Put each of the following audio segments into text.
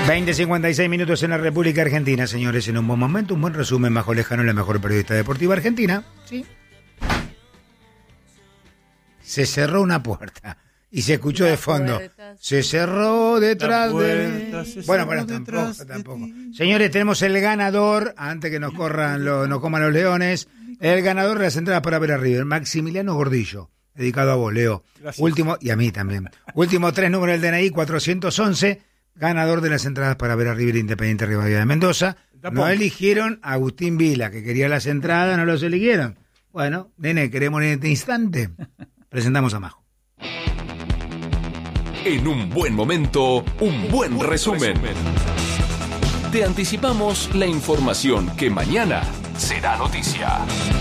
20:56 minutos en la República Argentina, señores. En un buen momento, un buen resumen. Majo Lejano, la mejor periodista deportiva argentina. Sí. Se cerró una puerta y se escuchó de fondo. Se cerró detrás de... Bueno, tampoco. Señores, tenemos el ganador, antes que nos coman los leones, el ganador de las entradas para ver a River, Maximiliano Gordillo. Dedicado a vos, Leo. Gracias. Último, y a mí también. Último 3 números del DNI, 411. Ganador de las entradas para ver a River Independiente Rivadavia de Mendoza. No eligieron a Agustín Vila, que quería las entradas, no los eligieron. Bueno, nene, queremos en este instante. Presentamos a Majo. En un buen momento, un buen resumen. Te anticipamos la información que mañana será noticia.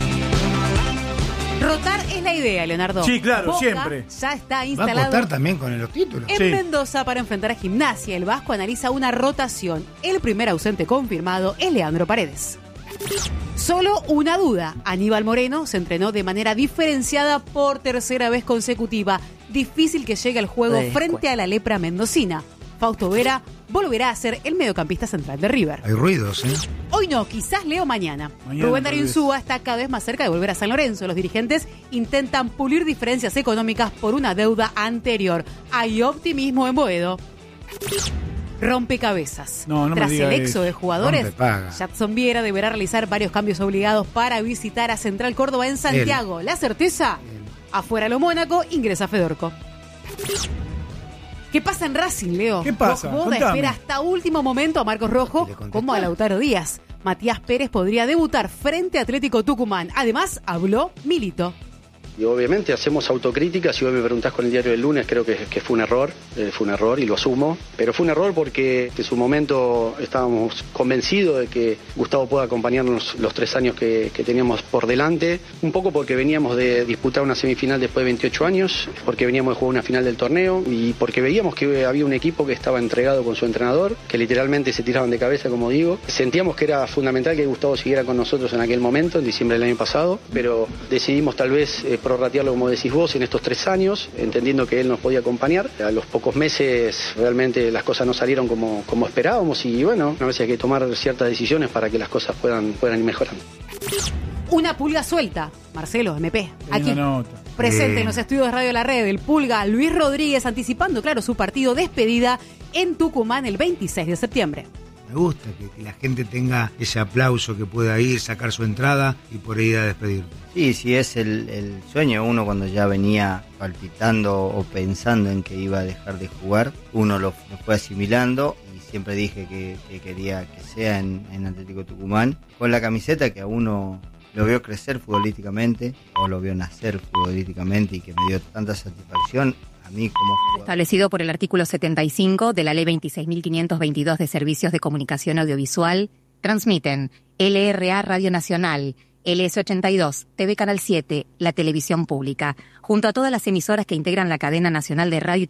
Rotar es la idea, Leonardo. Sí, claro, Boca siempre. Ya está Va a instalado contar también con los títulos. en Mendoza para enfrentar a Gimnasia. El Vasco analiza una rotación. El primer ausente confirmado es Leandro Paredes. Solo una duda. Aníbal Moreno se entrenó de manera diferenciada por tercera vez consecutiva. Difícil que llegue al juego frente a la lepra mendocina. Fausto Vera volverá a ser el mediocampista central de River. Hay ruidos, ¿eh? Hoy no, quizás Leo mañana. Mañana, Rubén tal Darío vez. Insúa está cada vez más cerca de volver a San Lorenzo. Los dirigentes intentan pulir diferencias económicas por una deuda anterior. Hay optimismo en Boedo. Rompecabezas. No me Tras diga el éxodo de eso. jugadores, Rompepaga. Jackson Viera deberá realizar varios cambios obligados para visitar a Central Córdoba en Santiago. La certeza, afuera lo Mónaco, ingresa Fedorco. ¿Qué pasa en Racing, Leo? ¿Qué pasa? Boda Contame. espera hasta último momento a Marcos Rojo ¿Y le contestás? como a Lautaro Díaz. Matías Pérez podría debutar frente a Atlético Tucumán. Además, habló Milito. Y obviamente hacemos autocríticas. Si hoy me preguntás con el diario del lunes, creo que fue un error y lo asumo. Pero fue un error porque en su momento estábamos convencidos de que Gustavo pueda acompañarnos los 3 años que teníamos por delante. Un poco porque veníamos de disputar una semifinal después de 28 años, porque veníamos de jugar una final del torneo y porque veíamos que había un equipo que estaba entregado con su entrenador, que literalmente se tiraban de cabeza, como digo. Sentíamos que era fundamental que Gustavo siguiera con nosotros en aquel momento, en diciembre del año pasado, pero decidimos tal vez prorratearlo, como decís vos, en estos 3 años, entendiendo que él nos podía acompañar. A los pocos meses realmente las cosas no salieron como esperábamos y bueno, a veces hay que tomar ciertas decisiones para que las cosas puedan ir mejorando. Una pulga suelta. Marcelo, MP. Aquí. Una nota. Presente en los estudios de Radio La Red, el Pulga Luis Rodríguez, anticipando, claro, su partido despedida en Tucumán el 26 de septiembre. Me gusta que la gente tenga ese aplauso, que pueda ir, sacar su entrada y por ir a despedir. Sí, es el sueño. Uno cuando ya venía palpitando o pensando en que iba a dejar de jugar, uno lo fue asimilando y siempre dije que quería que sea en Atlético Tucumán, con la camiseta que a uno lo vio crecer futbolísticamente o lo vio nacer futbolísticamente y que me dio tanta satisfacción a mí como jugador. Establecido por el artículo 75 de la Ley 26.522 de Servicios de Comunicación Audiovisual, transmiten LRA Radio Nacional, LS82, TV Canal 7, la televisión pública, junto a todas las emisoras que integran la cadena nacional de radio y